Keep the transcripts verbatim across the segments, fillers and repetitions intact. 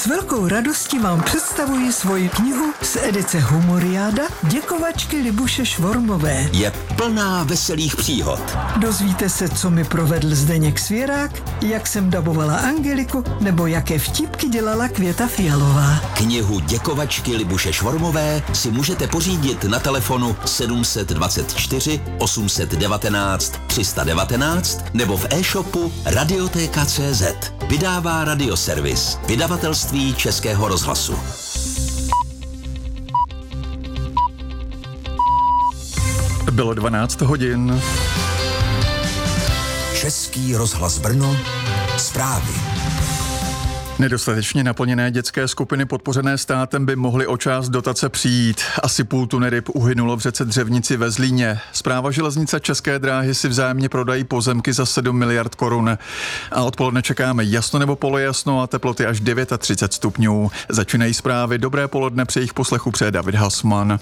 S velkou radostí vám představuji svoji knihu z edice Humoriáda Děkovačky Libuše Švormové. Je plná veselých příhod. Dozvíte se, co mi provedl Zdeněk Svěrák, jak jsem dabovala Angeliku, nebo jaké vtipky dělala Květa Fialová. Knihu Děkovačky Libuše Švormové si můžete pořídit na telefonu sedm dvacet čtyři osm devatenáct tři sta devatenáct nebo v e-shopu Radiotéka tečka cé zet. Vydává Radioservis, vydavatelství Českého rozhlasu. Bylo dvanáct hodin. Český rozhlas Brno, zprávy. Nedostatečně naplněné dětské skupiny podpořené státem by mohly o část dotace přijít. Asi půl tuny ryb uhynulo v řece Dřevnici ve Zlíně. Správa železnice České dráhy si vzájemně prodají pozemky za sedm miliard korun. A odpoledne čekáme jasno nebo polojasno a teploty až třicet devět stupňů. Začínají zprávy. Dobré poledne, při jejich poslechu přeje David Hasman.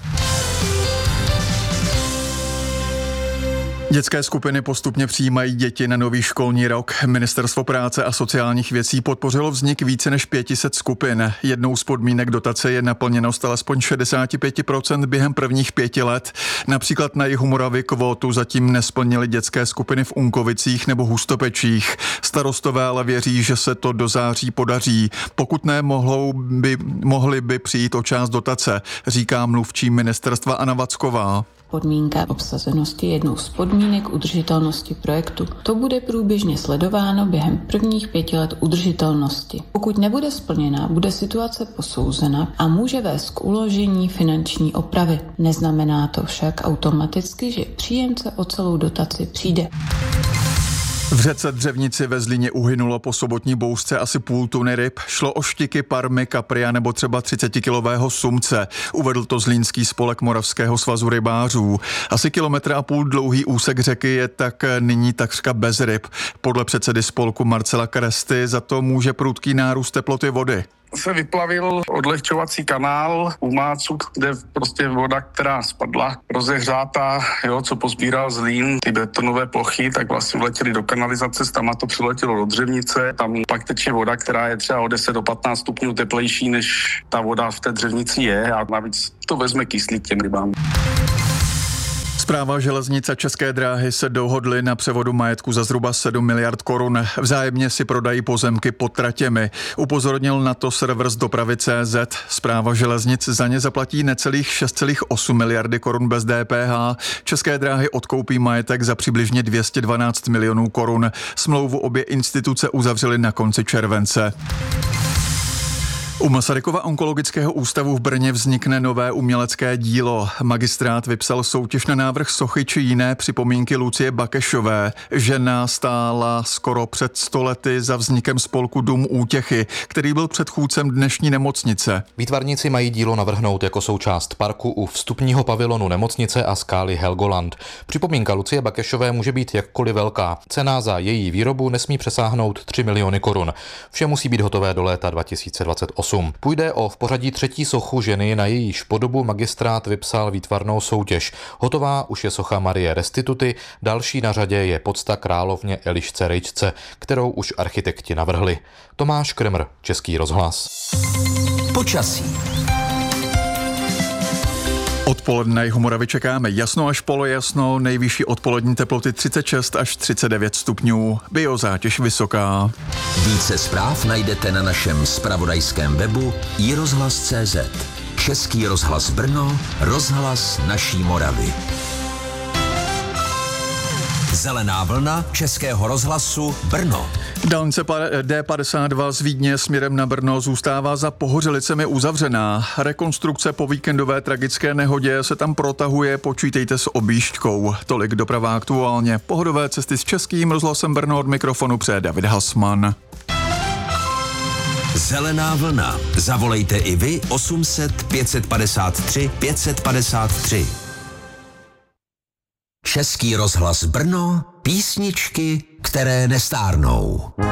Dětské skupiny postupně přijímají děti na nový školní rok. Ministerstvo práce a sociálních věcí podpořilo vznik více než pět set skupin. Jednou z podmínek dotace je naplněnost alespoň šedesát pět procent během prvních pěti let. Například na jihu Moravy kvótu zatím nesplnily dětské skupiny v Unkovicích nebo Hustopečích. Starostové ale věří, že se to do září podaří. Pokud ne, mohou by, mohli by přijít o část dotace, říká mluvčí ministerstva Anna Vacková. Podmínka obsazenosti je jednou z podmínek udržitelnosti projektu. To bude průběžně sledováno během prvních pěti let udržitelnosti. Pokud nebude splněna, bude situace posouzena a může vést k uložení finanční opravy. Neznamená to však automaticky, že příjemce o celou dotaci přijde. V řece Dřevnici ve Zlíně uhynulo po sobotní bouřce asi půl tuny ryb. Šlo o štiky, parmy, kapria nebo třeba třicetikilového sumce. Uvedl to Zlínský spolek Moravského svazu rybářů. Asi kilometr a půl dlouhý úsek řeky je tak nyní takřka bez ryb. Podle předsedy spolku Marcela Kresty za to může prudký nárůst teploty vody. Se vyplavil odlehčovací kanál u Mácuk, kde prostě voda, která spadla, rozehřátá, jo, co pozbíral Zlín, ty betonové plochy, tak vlastně vletěly do kanalizace, tam to přiletělo do Dřevnice, tam pak teče voda, která je třeba o deset do patnáct stupňů teplejší, než ta voda v té Dřevnici je a navíc to vezme kyslík těm rybám. Správa železnice České dráhy se dohodly na převodu majetku za zhruba sedm miliard korun. Vzájemně si prodají pozemky pod tratěmi. Upozornil na to server z dopravy tečka cé zet. Správa železnic za ně zaplatí necelých šest celá osm miliardy korun bez D P H. České dráhy odkoupí majetek za přibližně dvě stě dvanáct milionů korun. Smlouvu obě instituce uzavřely na konci července. U Masarykova onkologického ústavu v Brně vznikne nové umělecké dílo. Magistrát vypsal soutěž na návrh sochy či jiné připomínky Lucie Bakešové. Žena stála skoro před sto lety za vznikem spolku Dům útěchy, který byl předchůdcem dnešní nemocnice. Výtvarníci mají dílo navrhnout jako součást parku u vstupního pavilonu nemocnice a skály Helgoland. Připomínka Lucie Bakešové může být jakkoliv velká. Cena za její výrobu nesmí přesáhnout tři miliony korun. Vše musí být hotové do léta dva tisíce dvacet osm. Půjde o v pořadí třetí sochu ženy, na jejíž podobu magistrát vypsal výtvarnou soutěž. Hotová už je socha Marie Restituty, další na řadě je pocta královně Elišce Rejčce, kterou už architekti navrhli. Tomáš Kremr, Český rozhlas. Počasí. Odpoledne na jihu Moravy čekáme jasno až polojasno, nejvyšší odpolední teploty třicet šest až třicet devět stupňů, biozátěž vysoká. Více zpráv najdete na našem zpravodajském webu i rozhlas tečka cé zet. Český rozhlas Brno, rozhlas naší Moravy. Zelená vlna Českého rozhlasu Brno. Dálnice D padesát dva z Vídně směrem na Brno zůstává za Pohořelicemi uzavřená. Rekonstrukce po víkendové tragické nehodě se tam protahuje, počítejte s objížďkou. Tolik doprava aktuálně. Pohodové cesty s Českým rozhlasem Brno, od mikrofonu přeje David Hasman. Zelená vlna. Zavolejte i vy osm set pět padesát tři pět padesát tři. Český rozhlas Brno, písničky, které nestárnou.